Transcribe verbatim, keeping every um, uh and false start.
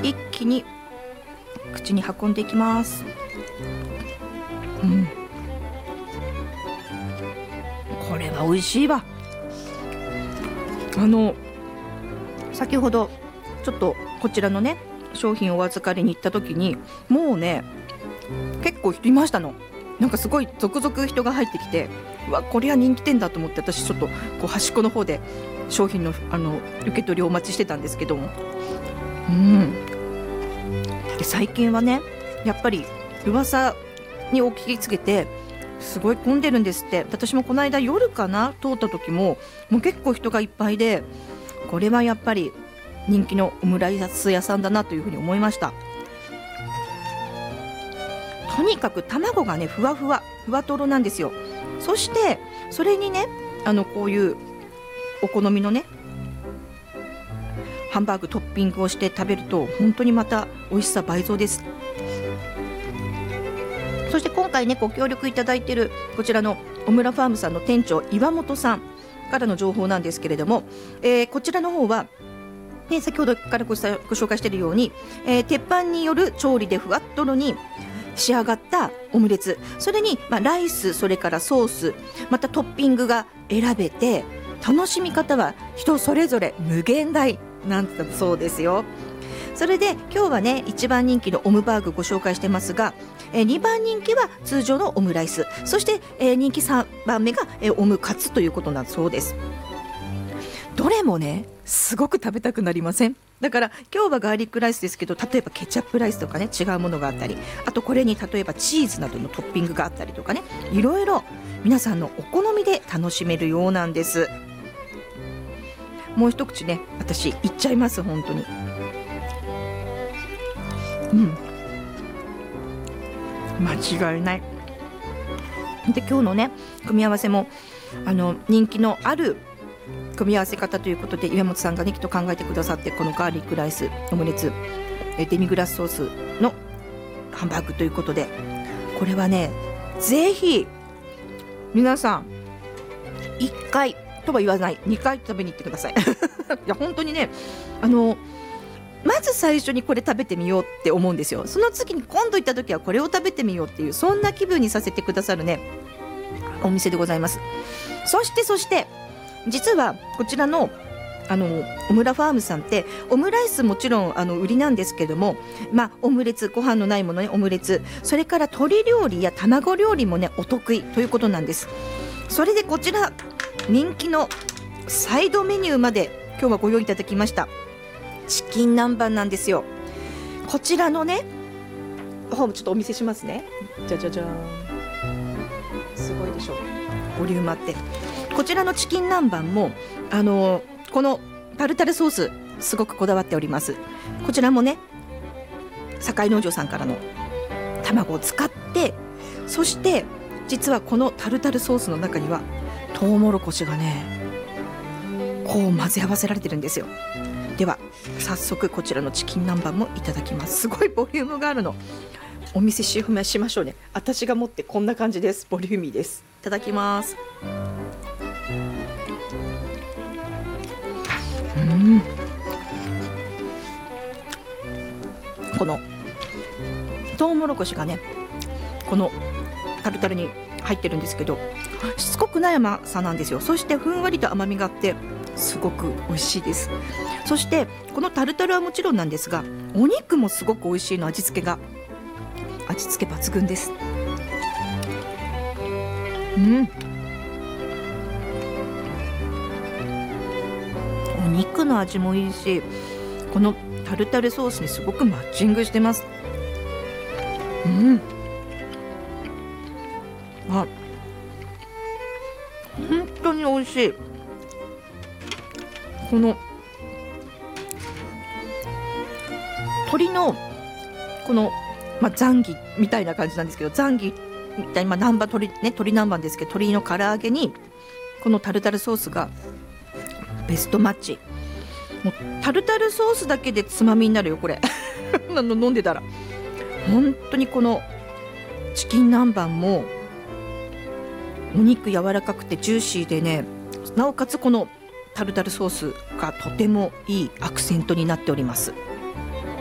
一気に口に運んでいきます。うん、これは美味しいわ。あの先ほどちょっとこちらのね商品をお預かりに行った時にもうね結構人いましたの。なんかすごい続々人が入ってきて、うわこれは人気店だと思って、私ちょっとこう端っこの方で商品の、あの受け取りをお待ちしてたんですけども、うん、で最近はねやっぱり噂にお聞きつけてすごい混んでるんですって。私もこの間夜かな通った時ももう結構人がいっぱいで、これはやっぱり人気のオムライス屋さんだなというふうに思いました。とにかく卵がねふわふわふわとろなんですよ。そしてそれにねあのこういうお好みのねハンバーグトッピングをして食べると本当にまた美味しさ倍増です。そして今回ねご協力いただいているこちらのオムラファームさんの店長岩本さんからの情報なんですけれども、えー、こちらの方は、ね、先ほどからご紹介しているように、えー、鉄板による調理でふわっとろに仕上がったオムレツ、それに、まあ、ライス、それからソース、またトッピングが選べて、楽しみ方は人それぞれ無限大なんだそうですよ。それで今日はねいちばん人気のオムバーグご紹介してますが、えにばん人気は通常のオムライス、そして、えー、人気さんばんめが、えー、オムカツということなんそうです。どれもねすごく食べたくなりません？だから今日はガーリックライスですけど、例えばケチャップライスとかね違うものがあったり、あとこれに例えばチーズなどのトッピングがあったりとかね、いろいろ皆さんのお好みで楽しめるようなんです。もう一口ね私いっちゃいます。本当にうん間違いない。で今日のね組み合わせもあの人気のある組み合わせ方ということで岩本さんがねきっと考えてくださって、このガーリックライスオムレツデミグラスソースのハンバーグということで、これはねぜひ皆さんいっかいとは言わないにかい食べに行ってくださいいや本当にねあのまず最初にこれ食べてみようって思うんですよ。その次に今度行った時はこれを食べてみようっていう、そんな気分にさせてくださるねお店でございます。そしてそして実はこちらのあのオムラファームさんってオムライスもちろんあの売りなんですけども、まあ、オムレツご飯のないものねオムレツ、それから鶏料理や卵料理もねお得意ということなんです。それでこちら人気のサイドメニューまで今日はご用意いただきました。チキン南蛮なんですよ。こちらのね方もちょっとお見せしますね。じゃじゃじゃーん、すごいでしょ、ボリュームあって。こちらのチキン南蛮もあのこのタルタルソースすごくこだわっております。こちらもね堺農場さんからの卵を使って、そして実はこのタルタルソースの中にはトウモロコシがねこう混ぜ合わせられてるんですよ。では早速こちらのチキン南蛮もいただきます。すごいボリュームがあるの。お見せしましょうね。私が持ってこんな感じです。ボリューミーです。いただきます。うん、このトウモロコシがねこのタルタルに入ってるんですけど、しつこくない甘さなんですよ。そしてふんわりと甘みがあってすごく美味しいです。そしてこのタルタルはもちろんなんですが、お肉もすごく美味しいの。味付けが味付け抜群です。うん、お肉の味もいいし、このタルタルソースにすごくマッチングしてます。うん、あ、本当に美味しい。この鶏のこの、まあ、ザンギみたいな感じなんですけど、ザンギみたいな、まあ、南蛮鶏ね、鶏南蛮ですけど、鶏の唐揚げにこのタルタルソースがベストマッチ。もうタルタルソースだけでつまみになるよこれ飲んでたら。本当にこのチキン南蛮もお肉柔らかくてジューシーでね、なおかつこのタルタルソースがとてもいいアクセントになっております。